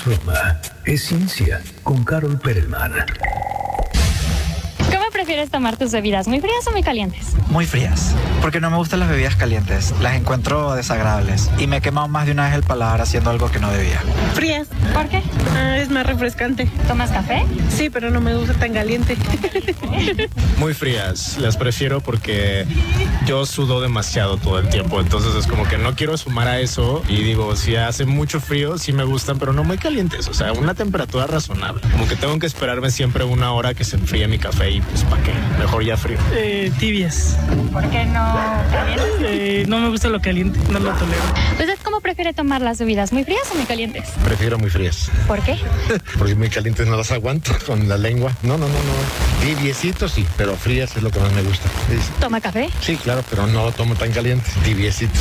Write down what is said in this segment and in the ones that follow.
es broma, es ciencia con Carol Perelman. ¿Cómo prefieres tomar tus bebidas, muy frías o muy calientes? Muy frías, porque no me gustan las bebidas calientes, las encuentro desagradables y me he quemado más de una vez el paladar haciendo algo que no debía. Frías. ¿Por qué? Es más refrescante. ¿Tomas café? Sí, pero no me gusta tan caliente. Muy frías, las prefiero porque yo sudo demasiado todo el tiempo, entonces es como que no quiero sumar a eso y digo, si hace mucho frío, sí me gustan, pero no muy calientes, o sea, una temperatura razonable. Como que tengo que esperarme siempre una hora que se enfríe mi café y pues ¿para qué? Mejor ya frío. Tibias. ¿Por qué no calientes? No me gusta lo caliente, no lo tolero. ¿Usted cómo prefiere tomar las bebidas, muy frías o muy calientes? Prefiero muy frías. ¿Por qué? Porque muy calientes no las aguanto con la lengua. No. Tibiecitos sí, pero frías es lo que más me gusta. ¿Toma café? Sí, claro, pero no lo tomo tan caliente. Tibiecito.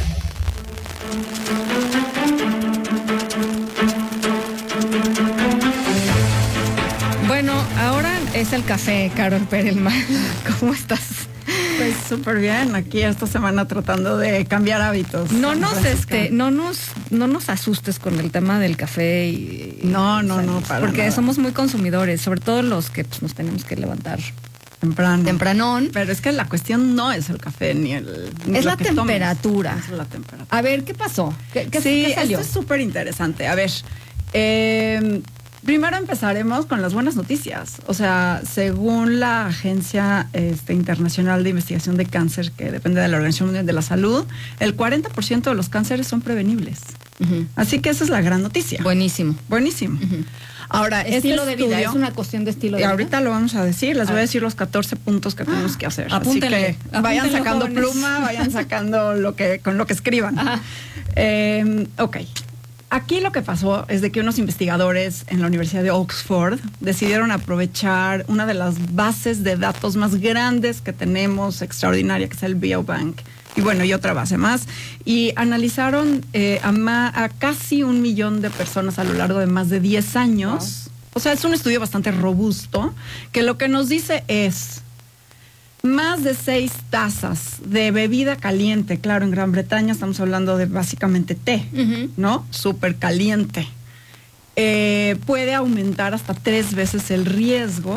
Bueno, ahora es el café, Carol Perelman. ¿Cómo estás? Pues súper bien, aquí esta semana tratando de cambiar hábitos. No nos asustes con el tema del café y No, para porque nada. somos muy consumidores, sobre todo los que pues, nos tenemos que levantar tempranón. Pero es que la cuestión no es el café ni es lo la que tomes. temperatura. Es la temperatura. A ver, ¿qué pasó? ¿Qué salió? Esto es súper interesante. A ver, primero empezaremos con las buenas noticias. O sea, según la Agencia Internacional de Investigación de Cáncer, que depende de la Organización Mundial de la Salud, el 40% de los cánceres son prevenibles. Uh-huh. Así que esa es la gran noticia. Buenísimo. Uh-huh. Ahora, estilo de vida, estudio, es una cuestión de estilo de vida. Ahorita lo vamos a decir, les voy a decir los 14 puntos que tenemos que hacer. Apúntenle, Así que vayan apúntenle, sacando jóvenes. pluma, vayan sacando con lo que escriban. Ok. Aquí lo que pasó es de que unos investigadores en la Universidad de Oxford decidieron aprovechar una de las bases de datos más grandes que tenemos, extraordinaria, que es el Biobank, y bueno, y otra base más, y analizaron a casi 1 millón de personas a lo largo de más de 10 años. Wow. O sea, es un estudio bastante robusto, que lo que nos dice es más de 6 tazas de bebida caliente. Claro, en Gran Bretaña estamos hablando de básicamente té, uh-huh, ¿no? Súper caliente. Puede aumentar hasta 3 veces el riesgo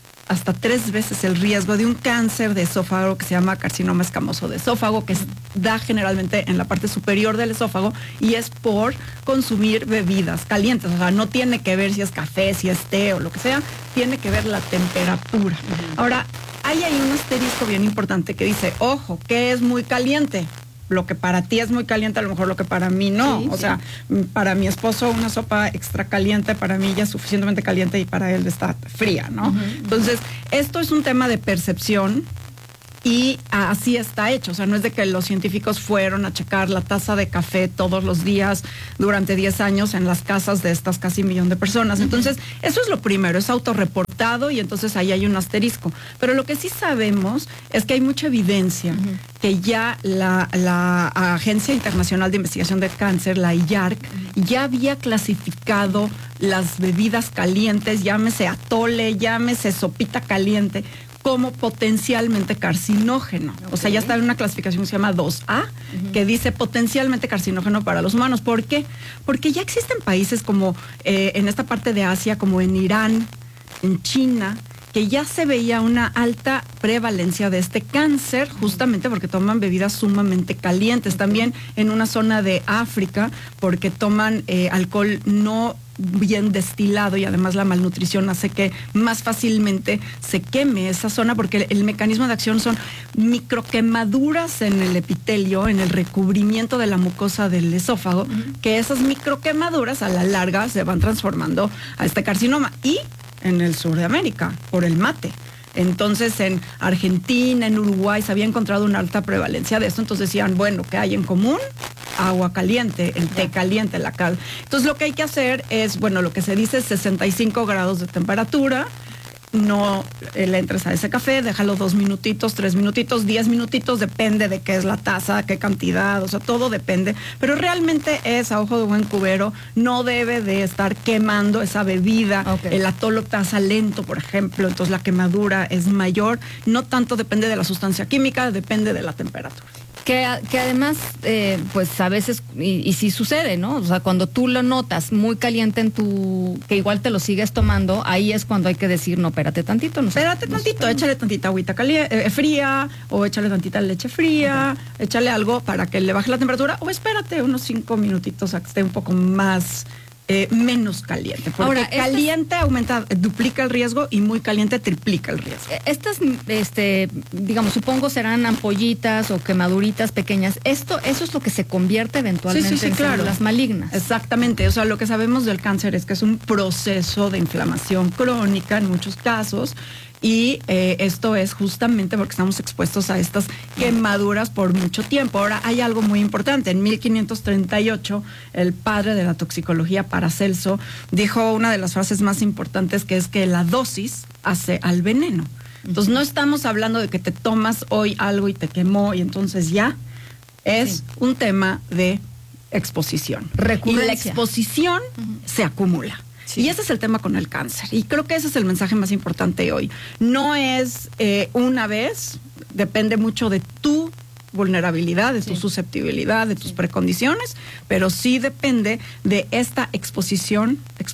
de un cáncer de esófago que se llama carcinoma escamoso de esófago, que da generalmente en la parte superior del esófago y es por consumir bebidas calientes. O sea, no tiene que ver si es café, si es té o lo que sea, tiene que ver la temperatura. Uh-huh. Ahora, hay ahí un asterisco bien importante que dice, ojo, ¿qué es muy caliente? Lo que para ti es muy caliente, a lo mejor lo que para mí no. Sí, sea, para mi esposo una sopa extra caliente, para mí ya es suficientemente caliente y para él está fría, ¿no? Uh-huh. Entonces, esto es un tema de percepción y así está hecho. O sea, no es de que los científicos fueron a checar la taza de café todos los días durante 10 años en las casas de estas casi 1 millón de personas. Uh-huh. Entonces, eso es lo primero, es autorreportado y entonces ahí hay un asterisco. Pero lo que sí sabemos es que hay mucha evidencia, uh-huh, que ya la Agencia Internacional de Investigación de Cáncer, la IARC, ya había clasificado las bebidas calientes, llámese atole, llámese sopita caliente, como potencialmente carcinógeno. Okay. O sea, ya está en una clasificación que se llama 2A, uh-huh, que dice potencialmente carcinógeno para los humanos. ¿Por qué? Porque ya existen países como en esta parte de Asia, como en Irán, en China, que ya se veía una alta prevalencia de este cáncer, justamente porque toman bebidas sumamente calientes. También en una zona de África, porque toman alcohol no bien destilado y además la malnutrición hace que más fácilmente se queme esa zona, porque el mecanismo de acción son microquemaduras en el epitelio, en el recubrimiento de la mucosa del esófago, uh-huh, que esas microquemaduras a la larga se van transformando a este carcinoma. Y en el sur de América, por el mate. Entonces, en Argentina, en Uruguay, se había encontrado una alta prevalencia de esto. Entonces decían, bueno, ¿qué hay en común? Agua caliente, el té caliente, la cal. Entonces, lo que hay que hacer es, bueno, lo que se dice es 65 grados de temperatura. No le entres a ese café, déjalo 2 minutitos, 3 minutitos, 10 minutitos, depende de qué es la taza, qué cantidad, o sea, todo depende. Pero realmente es a ojo de buen cubero, no debe de estar quemando esa bebida. Okay. El atole pasa lento, por ejemplo, entonces la quemadura es mayor. No tanto depende de la sustancia química, depende de la temperatura. Que además, pues a veces, y sí sucede, ¿no? O sea, cuando tú lo notas muy caliente que igual te lo sigues tomando, ahí es cuando hay que decir, no, espérate tantito. Échale tantita agüita fría, o échale tantita leche fría, échale algo para que le baje la temperatura, o espérate unos 5 minutitos a que esté un poco más... menos caliente, porque ahora, caliente duplica el riesgo y muy caliente triplica el riesgo. Estas, digamos, supongo serán ampollitas o quemaduritas pequeñas. Eso es lo que se convierte eventualmente en células malignas. Exactamente, o sea, lo que sabemos del cáncer es que es un proceso de inflamación crónica en muchos casos. Y esto es justamente porque estamos expuestos a estas quemaduras por mucho tiempo. Ahora, hay algo muy importante. En 1538, el padre de la toxicología, Paracelso, dijo una de las frases más importantes, que es que la dosis hace al veneno. Entonces, no estamos hablando de que te tomas hoy algo y te quemó y entonces ya. Es un tema de exposición. Recurrencia. Y la exposición se acumula. Sí. Y ese es el tema con el cáncer. Y creo que ese es el mensaje más importante hoy. No es una vez, depende mucho de tu vulnerabilidad, de tu susceptibilidad, de tus precondiciones, pero sí depende de esta exposición,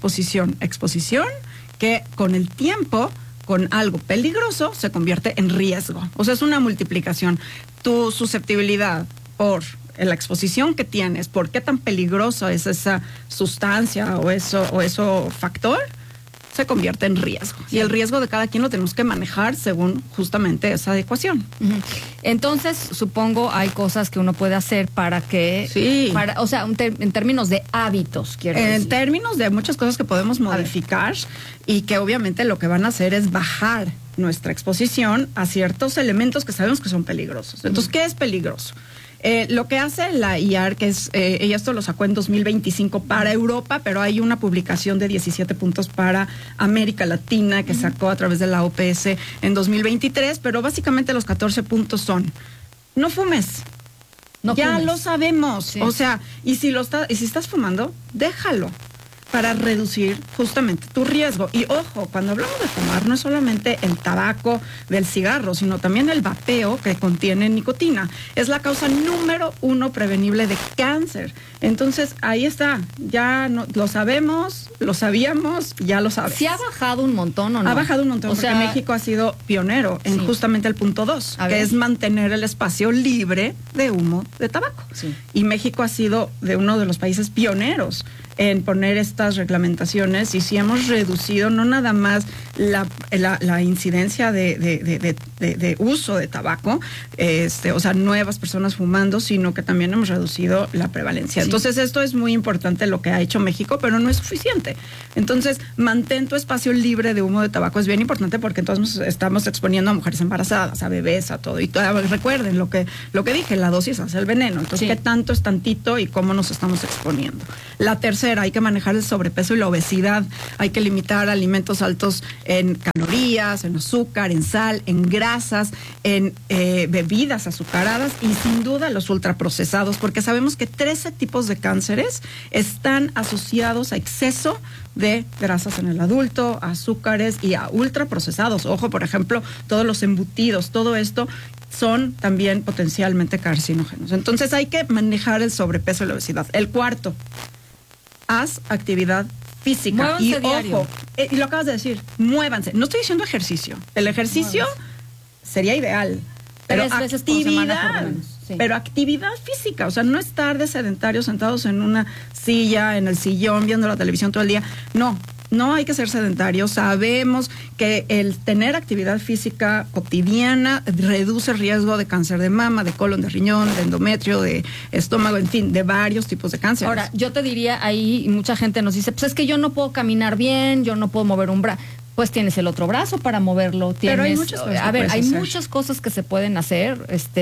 que con el tiempo, con algo peligroso, se convierte en riesgo. O sea, es una multiplicación. Tu susceptibilidad por la exposición que tienes, por qué tan peligrosa es esa sustancia o eso factor, se convierte en riesgo. Sí. Y el riesgo de cada quien lo tenemos que manejar según justamente esa adecuación. Entonces, supongo hay cosas que uno puede hacer para que... Sí. O sea, en términos de hábitos, quiero decir. En términos de muchas cosas que podemos modificar y que obviamente lo que van a hacer es bajar nuestra exposición a ciertos elementos que sabemos que son peligrosos. Entonces, ¿qué es peligroso? Lo que hace la IAR, que es, ella esto lo sacó en 2025 para Europa, pero hay una publicación de 17 puntos para América Latina que sacó a través de la OPS en 2023, pero básicamente los 14 puntos son: no fumes. Ya fumes. Lo sabemos. Sí. O sea, y si estás fumando, déjalo, para reducir justamente tu riesgo. Y ojo, cuando hablamos de fumar, no es solamente el tabaco del cigarro, sino también el vapeo que contiene nicotina. Es la causa número 1 prevenible de cáncer. Entonces, ahí está. Ya lo sabemos, lo sabíamos, ya lo sabes. ¿Sí ha bajado un montón o no? Ha bajado un montón, porque México ha sido pionero en justamente el punto 2, que es mantener el espacio libre de humo de tabaco. Sí. Y México ha sido uno de los países pioneros en poner estas reglamentaciones, y sí hemos reducido no nada más la incidencia de uso de tabaco, o sea, nuevas personas fumando, sino que también hemos reducido la prevalencia. Sí. Entonces, esto es muy importante lo que ha hecho México, pero no es suficiente. Entonces, mantén tu espacio libre de humo de tabaco, es bien importante, porque entonces estamos exponiendo a mujeres embarazadas, a bebés, a todo. Y recuerden lo que dije, la dosis hace el veneno. Entonces, ¿qué tanto es tantito y cómo nos estamos exponiendo? La tercera, hay que manejar el sobrepeso y la obesidad. Hay que limitar alimentos altos en calorías, en azúcar, en sal, en grasas, en bebidas azucaradas y sin duda los ultraprocesados, porque sabemos que 13 tipos de cánceres están asociados a exceso de grasas en el adulto, a azúcares y a ultraprocesados. Ojo, por ejemplo, todos los embutidos, todo esto son también potencialmente carcinógenos. Entonces hay que manejar el sobrepeso y la obesidad. El cuarto, haz actividad física. Muévanse y diario. Ojo, y lo acabas de decir, muévanse. No estoy diciendo ejercicio. El ejercicio sería ideal. Pero 3 veces por semana por lo menos. Sí. Pero actividad física, o sea, no estar de sedentarios sentados en una silla, en el sillón, viendo la televisión todo el día. No hay que ser sedentarios. Sabemos que el tener actividad física cotidiana reduce el riesgo de cáncer de mama, de colon, de riñón, de endometrio, de estómago, en fin, de varios tipos de cáncer. Ahora, yo te diría ahí, mucha gente nos dice, pues es que yo no puedo caminar bien, yo no puedo mover un brazo. Pues tienes el otro brazo para moverlo. Pero hay muchas cosas. Muchas cosas que se pueden hacer.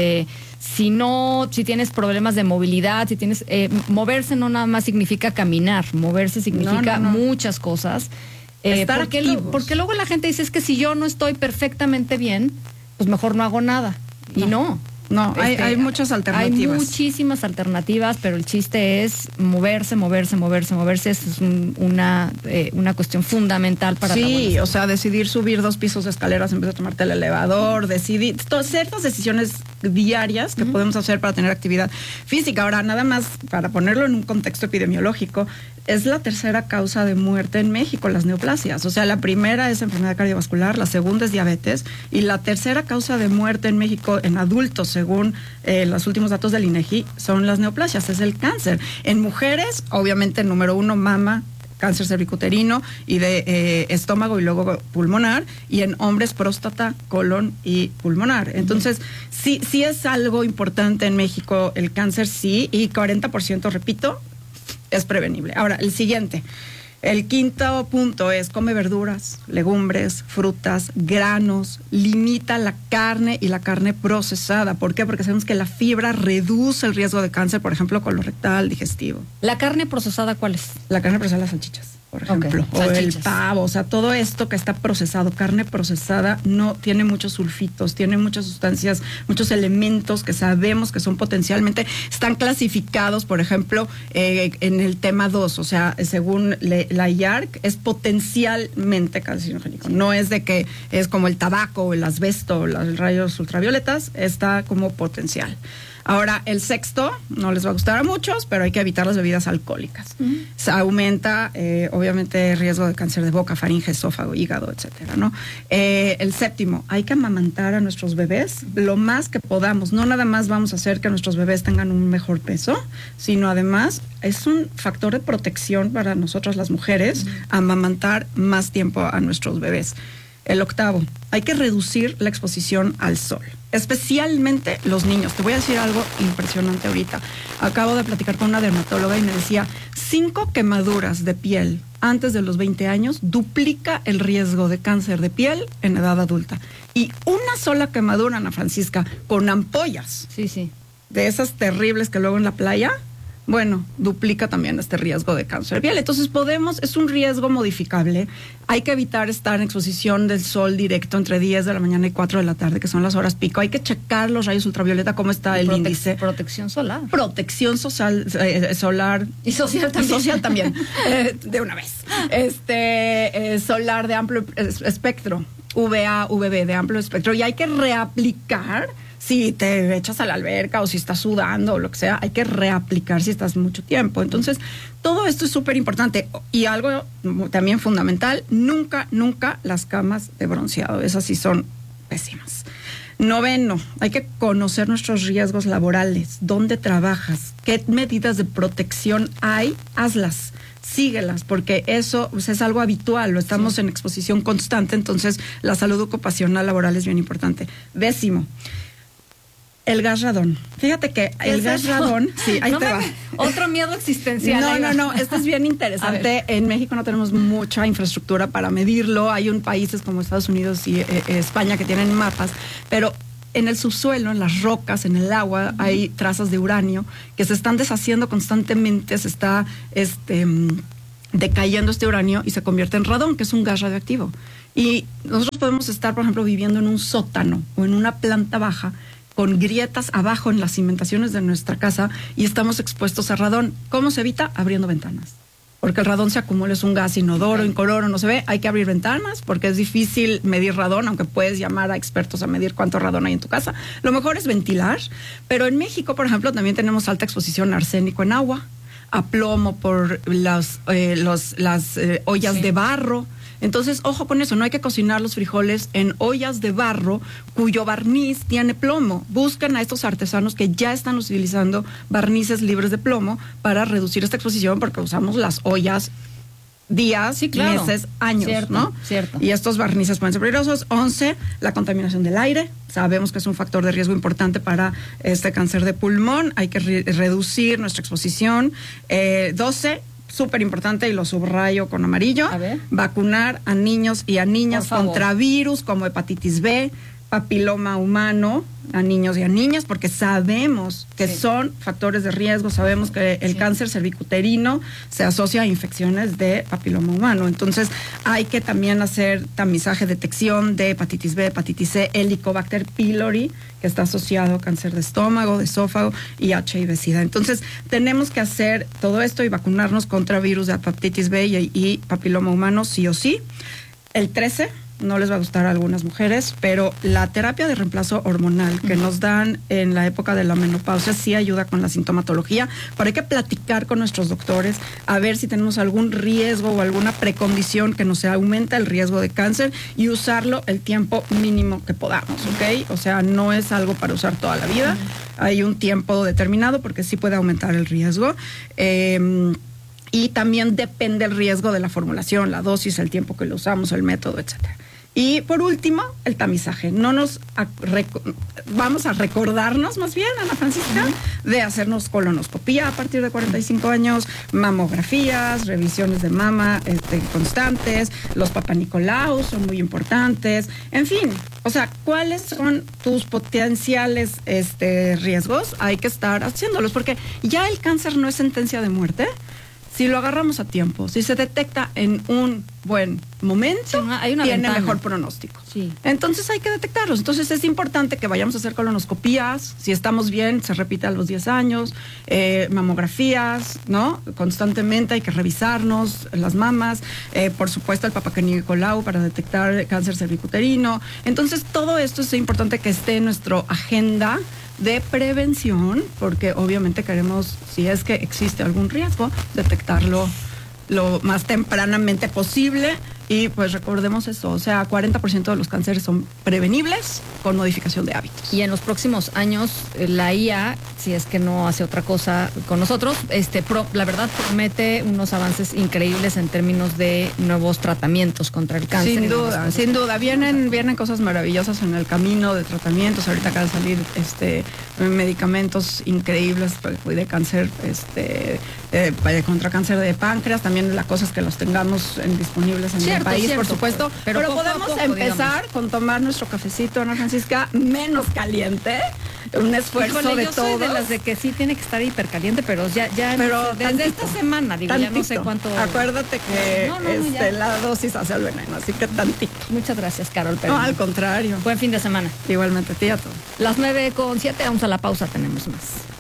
Si tienes problemas de movilidad, si tienes moverse no nada más significa caminar, moverse significa muchas cosas. Estar activos. Porque luego la gente dice, es que si yo no estoy perfectamente bien, pues mejor no hago nada. Y no. No, hay muchas alternativas. Hay muchísimas alternativas, pero el chiste es moverse. Eso es una cuestión fundamental para Sí, o sea, decidir subir 2 pisos de escaleras en vez de tomarte el elevador, decidir ciertas decisiones diarias que podemos hacer para tener actividad física. Ahora, nada más para ponerlo en un contexto epidemiológico, es la tercera causa de muerte en México, las neoplasias. O sea, la primera es enfermedad cardiovascular, la segunda es diabetes y la tercera causa de muerte en México en adultos, según los últimos datos del INEGI, son las neoplasias, es el cáncer. En mujeres, obviamente, número 1, mama, cáncer cervicuterino y de estómago y luego pulmonar, y en hombres próstata, colon y pulmonar. Entonces, sí es algo importante en México el cáncer, sí, y 40%, repito, es prevenible. Ahora, el siguiente. El quinto punto es come verduras, legumbres, frutas, granos, limita la carne y la carne procesada. ¿Por qué? Porque sabemos que la fibra reduce el riesgo de cáncer, por ejemplo, colorectal, digestivo. ¿La carne procesada cuál es? La carne procesada, las salchichas, por ejemplo, Okay. o Salchichas. el pavo, o sea, todo esto que está procesado, carne procesada, no tiene muchos sulfitos, tiene muchas sustancias, muchos elementos que sabemos que son potencialmente, están clasificados, por ejemplo, en el tema 2, o sea, según la IARC, es potencialmente carcinogénico. No es de que es como el tabaco o el asbesto o los rayos ultravioletas, está como potencial. Ahora, el sexto, no les va a gustar a muchos, pero hay que evitar las bebidas alcohólicas. Se aumenta, obviamente, el riesgo de cáncer de boca, faringe, esófago, hígado, etcétera, ¿no? El séptimo, hay que amamantar a nuestros bebés lo más que podamos. No nada más vamos a hacer que nuestros bebés tengan un mejor peso, sino además es un factor de protección para nosotras las mujeres, amamantar más tiempo a nuestros bebés. El octavo, hay que reducir la exposición al sol, especialmente los niños. Te voy a decir algo impresionante ahorita. Acabo de platicar con una dermatóloga y me decía, 5 quemaduras de piel antes de los 20 años duplica el riesgo de cáncer de piel en edad adulta. Y una sola quemadura, Ana Francisca, con ampollas. Sí. De esas terribles que luego en la playa, bueno, duplica también este riesgo de cáncer de piel. Entonces es un riesgo modificable. Hay que evitar estar en exposición del sol directo entre 10 de la mañana y 4 de la tarde, que son las horas pico. Hay que checar los rayos ultravioleta, cómo está el índice. Protección solar. Protección solar. Y social también. Y social también, de una vez. Solar de amplio espectro, UVA, UVB de amplio espectro. Y hay que reaplicar. Si te echas a la alberca o si estás sudando o lo que sea, hay que reaplicar si estás mucho tiempo. Entonces, todo esto es súper importante. Y algo también fundamental, nunca las camas de bronceado. Esas sí son pésimas. Noveno, hay que conocer nuestros riesgos laborales. ¿Dónde trabajas? ¿Qué medidas de protección hay? Hazlas. Síguelas, porque eso pues, es algo habitual, lo estamos en exposición constante, entonces la salud ocupacional laboral es bien importante. 10, el gas radón. Fíjate que el gas radón, sí, ahí te va. Otro miedo existencial. No, esto es bien interesante. En México no tenemos mucha infraestructura para medirlo. Hay países como Estados Unidos y España que tienen mapas, pero en el subsuelo, en las rocas, en el agua, hay trazas de uranio que se están deshaciendo constantemente, se está decayendo este uranio y se convierte en radón, que es un gas radioactivo. Y nosotros podemos estar, por ejemplo, viviendo en un sótano o en una planta baja con grietas abajo en las cimentaciones de nuestra casa y estamos expuestos a radón. ¿Cómo se evita? Abriendo ventanas. Porque el radón se acumula, es un gas inodoro, incoloro, no se ve. Hay que abrir ventanas porque es difícil medir radón, aunque puedes llamar a expertos a medir cuánto radón hay en tu casa. Lo mejor es ventilar, pero en México, por ejemplo, también tenemos alta exposición a arsénico en agua, a plomo por las ollas de barro. Entonces, ojo con eso, no hay que cocinar los frijoles en ollas de barro cuyo barniz tiene plomo. Busquen a estos artesanos que ya están utilizando barnices libres de plomo para reducir esta exposición, porque usamos las ollas días, meses, años, cierto, ¿no? Cierto. Y estos barnices pueden ser peligrosos. 11, la contaminación del aire. Sabemos que es un factor de riesgo importante para este cáncer de pulmón. Hay que reducir nuestra exposición. 12, súper importante y lo subrayo con amarillo, vacunar a niños y a niñas contra virus como hepatitis B, papiloma humano a niños y a niñas, porque sabemos que son factores de riesgo, sabemos que el cáncer cervicuterino se asocia a infecciones de papiloma humano. Entonces hay que también hacer tamizaje, detección de hepatitis B, hepatitis C, Helicobacter pylori, que está asociado a cáncer de estómago, de esófago y HIV-Sida. Entonces tenemos que hacer todo esto y vacunarnos contra virus de hepatitis B y papiloma humano sí o sí. El 13, no les va a gustar a algunas mujeres, pero la terapia de reemplazo hormonal que nos dan en la época de la menopausia sí ayuda con la sintomatología, pero hay que platicar con nuestros doctores a ver si tenemos algún riesgo o alguna precondición que nos aumenta el riesgo de cáncer y usarlo el tiempo mínimo que podamos, ¿ok? O sea, no es algo para usar toda la vida, hay un tiempo determinado porque sí puede aumentar el riesgo. Y también depende el riesgo de la formulación, la dosis, el tiempo que lo usamos, el método, etcétera. Y por último, el tamizaje. Vamos a recordarnos más bien, Ana Francisca, de hacernos colonoscopía a partir de 45 años, mamografías, revisiones de mama constantes, los papanicolaos son muy importantes, en fin. O sea, ¿cuáles son tus potenciales riesgos? Hay que estar haciéndolos, porque ya el cáncer no es sentencia de muerte. Si lo agarramos a tiempo, si se detecta en un buen momento, tiene ventana. Mejor pronóstico. Sí. Entonces hay que detectarlos. Entonces es importante que vayamos a hacer colonoscopías. Si estamos bien, se repite a los 10 años. Mamografías, ¿no? Constantemente hay que revisarnos las mamas. Por supuesto, el papanicolau para detectar cáncer cervicuterino. Entonces todo esto es importante que esté en nuestra agenda de prevención, porque obviamente queremos, si es que existe algún riesgo, detectarlo lo más tempranamente posible. Y pues recordemos eso, o sea, 40% de los cánceres son prevenibles con modificación de hábitos. Y en los próximos años, la IA, si es que no hace otra cosa con nosotros, la verdad promete unos avances increíbles en términos de nuevos tratamientos contra el cáncer. Sin duda. Vienen cosas maravillosas en el camino de tratamientos. Ahorita acaban de salir medicamentos increíbles de cáncer, contra cáncer de páncreas. También la cosa es que los tengamos disponibles en el país, por supuesto. Pero podemos empezar con tomar nuestro cafecito, Ana Francisca, menos caliente. Un esfuerzo. Híjole, de yo todos. soy de las de que sí tiene que estar hipercaliente, pero desde esta semana, digo, ya no sé cuánto. Acuérdate que la dosis hace el veneno, así que tantito. Muchas gracias, Carol Pérez. No, al contrario. Buen fin de semana. Igualmente a ti, a todos. Las 9:07, vamos a la pausa, tenemos más.